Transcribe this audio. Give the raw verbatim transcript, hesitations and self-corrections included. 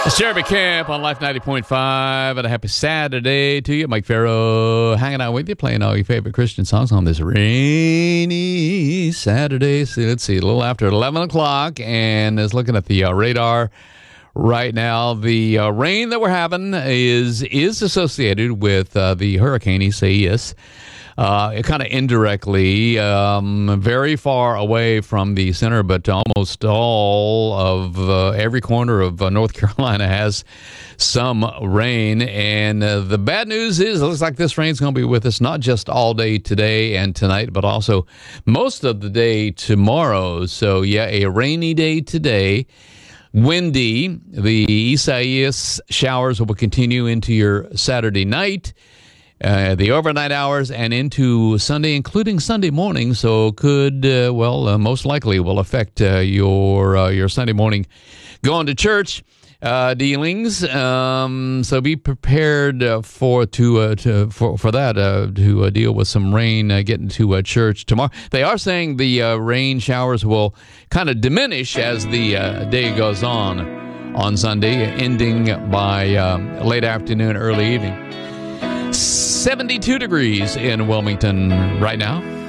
It's Jeremy Camp on Life ninety point five, and a happy Saturday to you. Mike Farrow hanging out with you, playing all your favorite Christian songs on this rainy Saturday. So let's see, a little after eleven o'clock, and is looking at the uh, radar right now. The uh, rain that we're having is is associated with uh, the hurricane Isaias. Uh, kind of indirectly, um, very far away from the center, but almost all of uh, every corner of uh, North Carolina has some rain. And uh, the bad news is it looks like this rain's going to be with us not just all day today and tonight, but also most of the day tomorrow. So, yeah, a rainy day today. Windy. The Isaias showers will continue into your Saturday night. Uh, the overnight hours and into Sunday, including Sunday morning, so could, uh, well, uh, most likely will affect uh, your uh, your Sunday morning going to church uh, dealings. Um, so be prepared uh, for to, uh, to for for that uh, to uh, deal with some rain uh, getting to uh, church tomorrow. They are saying the uh, rain showers will kind of diminish as the uh, day goes on on Sunday, ending by um, late afternoon, early evening. seventy-two degrees in Wilmington right now.